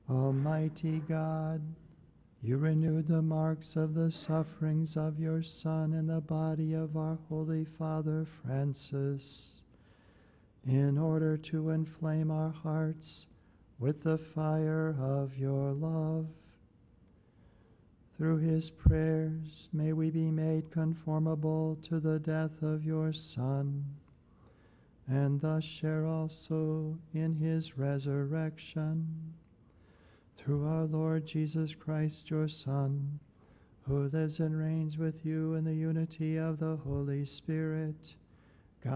Almighty God, you renewed the marks of the sufferings of your Son in the body of our Holy Father Francis, in order to inflame our hearts with the fire of your love. Through his prayers may we be made conformable to the death of your Son, and thus share also in his resurrection. Through our Lord Jesus Christ, your Son, who lives and reigns with you in the unity of the Holy Spirit,